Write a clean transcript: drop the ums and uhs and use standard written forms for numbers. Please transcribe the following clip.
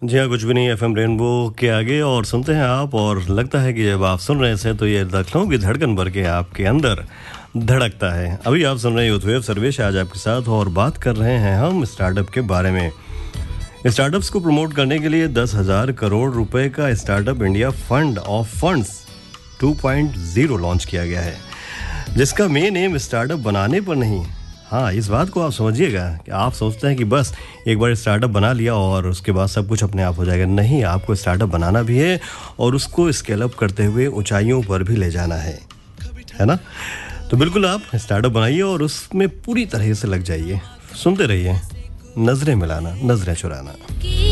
जी हाँ, कुछ भी नहीं एफएम रेनबो के आगे और सुनते हैं आप। और लगता है कि जब आप सुन रहे थे तो ये लखनऊ की धड़कन भर के आपके अंदर धड़कता है। अभी आप सुन रहे हैं यूथ वेव सर्वेश आज आपके साथ, और बात कर रहे हैं हम स्टार्टअप के बारे में। स्टार्टअप्स को प्रमोट करने के लिए 10,000 करोड़ रुपए का startup India fund of funds 2.0 launch किया गया है, जिसका मेन एम स्टार्टअप बनाने पर नहीं। हाँ, इस बात को आप समझिएगा कि आप सोचते हैं कि बस एक बार स्टार्टअप बना लिया और उसके बाद सब कुछ अपने आप हो जाएगा। नहीं, आपको स्टार्टअप बनाना भी है और उसको स्केल अप करते हुए ऊंचाइयों पर भी ले जाना है ना? तो बिल्कुल आप स्टार्टअप बनाइए और उसमें पूरी तरह से लग जाइए। सुनते रहिए नजरें मिलाना, नजरें चुराना।